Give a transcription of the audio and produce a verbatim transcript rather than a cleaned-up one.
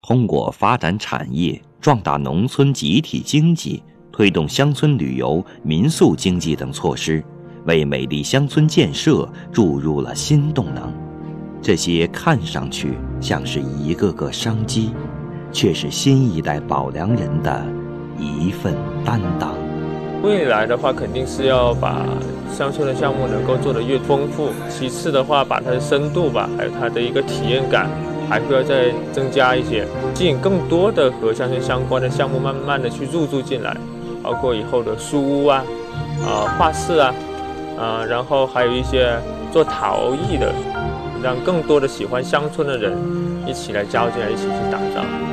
通过发展产业、壮大农村集体经济、推动乡村旅游、民宿经济等措施，为美丽乡村建设注入了新动能。这些看上去像是一个个商机，却是新一代保良人的一份担当。 未来的话，肯定是要把乡村的项目能够做得越丰富。其次的话，把它的深度吧，还有它的一个体验感，还会要再增加一些，吸引更多的和乡村相关的项目，慢慢的去入驻进来，包括以后的书屋啊、啊、画室啊、啊，然后还有一些做陶艺的，让更多的喜欢乡村的人一起来加入进来，一起去打造。